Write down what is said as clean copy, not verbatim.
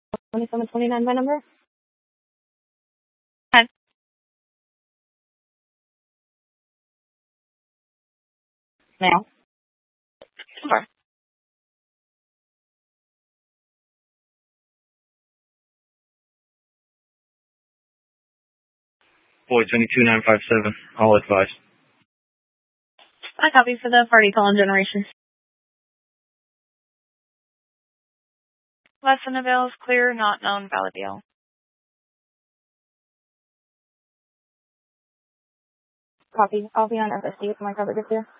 2729, my number? Hi. Now. Sure. Boy, 22957. All advised. I copy for the party call and generation. Lesson avails clear, not known, valid deal. Copy. I'll be on FSD with my coverage here.